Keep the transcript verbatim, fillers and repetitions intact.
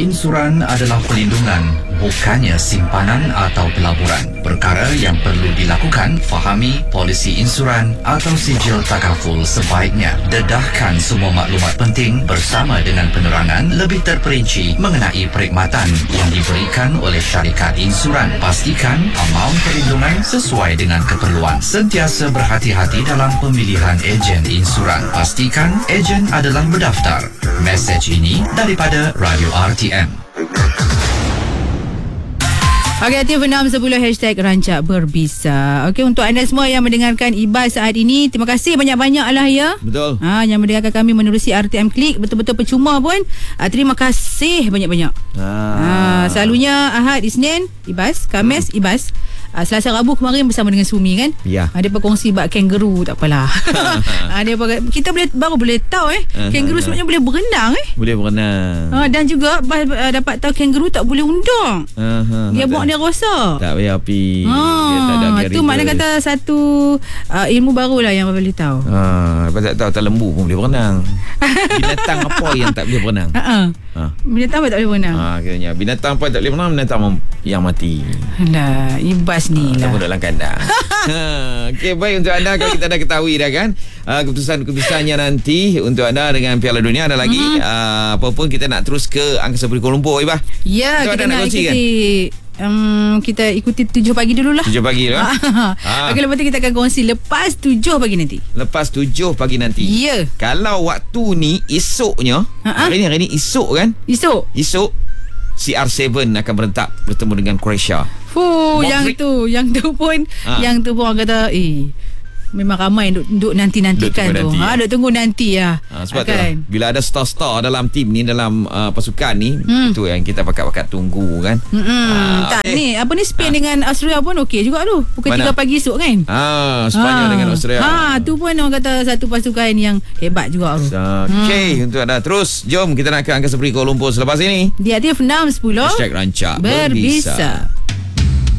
Insuran adalah pelindungan, bukannya simpanan atau pelaburan. Perkara yang perlu dilakukan, fahami polisi insuran atau sijil takaful sebaiknya. Dedahkan semua maklumat penting bersama dengan penerangan lebih terperinci mengenai perkhidmatan yang diberikan oleh syarikat insuran. Pastikan amaun perlindungan sesuai dengan keperluan. Sentiasa berhati-hati dalam pemilihan ejen insuran. Pastikan ejen adalah berdaftar. Mesej ini daripada Radio R T M. Okey, aktif enam sepuluh hashtag Rancak Berbisa. Okey, untuk anda semua yang mendengarkan Ibas saat ini, terima kasih banyak-banyak lah ya. Betul. Ha, yang mendengarkan kami menerusi R T M Klik, betul-betul percuma pun. Ha, terima kasih banyak-banyak. Ah. Ha, selalunya Ahad, Isnin, Ibas, Khamis, hmm. Ibas. Ha, Selasa Rabu kemarin bersama dengan Sumi kan. Ya. Ha, dia berkongsi bab kangaroo, tak apalah. ha, dia ber- kita boleh baru boleh tahu eh. Kangaroo sebenarnya boleh berenang eh. Boleh berenang. Ha, dan juga uh, dapat tahu kangaroo tak boleh undang. Aha, dia tak, buat dia rosak. tak payah api. Ha, Dia tak ada tu makna kata satu uh, ilmu barulah yang boleh tahu. Ha, lepas tak tahu tak lembu pun boleh berenang. Binatang apa yang tak boleh berenang? Ha. Ha. Binatang apa tak boleh berenang? Ha, kiranya binatang apa tak boleh berenang? Binatang yang mati. Alah, Ibas ni Ha, lah. tak dalam kandang. ha, Okey, baik untuk anda kalau kita dah ketahui dah kan. Uh, keputusan-keputusannya nanti untuk anda dengan Piala Dunia ada lagi. Mm-hmm. Uh, apa pun kita nak terus ke Angkasa Puri Kuala Lumpur, Ibah. Ya, Untuk kita nak nak kongsi, ikuti um, kita ikuti tujuh pagi dululah. tujuh pagi tu. ha. ha. Okey, lepas tu kita akan kongsi lepas tujuh pagi nanti. Lepas tujuh pagi nanti. Ya. Kalau waktu ni esoknya, Ha-ha. hari ni hari ni esok kan? Esok. Esok C R tujuh akan berentak bertemu dengan Croatia. Fuh, yang Modric. tu, yang tu pun, Ha. yang tu pun orang kata, eh, memang ramai duk, duk nanti-nantikan Duk tu. tunggu nanti, Ha, ya. duk tunggu nanti ya. Ha, sebab kan? tu lah, bila ada star-star dalam tim ni, dalam uh, pasukan ni, Hmm. itu yang kita pakat-pakat tunggu kan. Mm-mm. Ah, tak okey. ni apa ni Spain Ah. dengan Australia pun okey juga tu. Pukul Mana? tiga pagi esok kan. Ah, Sepanyol Ha. dengan Australia. Ha, tu pun orang kata satu pasukan yang hebat juga tu. Okey, untuk anda terus jom kita nak ke Angkasa Puri Kuala Lumpur selepas ini. Di aktif enam sepuluh Hashtag Rancak Berbisa. Berbisa.